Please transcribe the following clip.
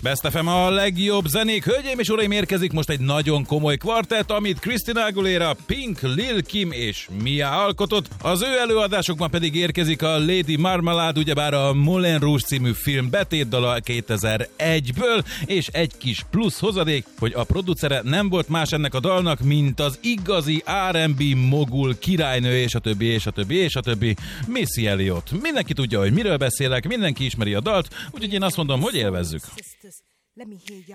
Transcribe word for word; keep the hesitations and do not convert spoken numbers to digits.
Best ef em a legjobb zenék. Hölgyeim és uraim, érkezik most egy nagyon komoly kvartett, amit Christina Aguilera, Pink, Lil Kim és Mia alkotott. Az ő előadásokban pedig érkezik a Lady Marmalade, ugyebár a Moulin Rouge című film betétdala kétezer-egyből, és egy kis plusz hozadék, hogy a producere nem volt más ennek a dalnak, mint az igazi er end bé mogul királynő, és a többi, és a többi, és a többi, Missy Elliott. Mindenki tudja, hogy miről beszélek, mindenki ismeri a dalt, úgyhogy én azt mondom, hogy élvezzük.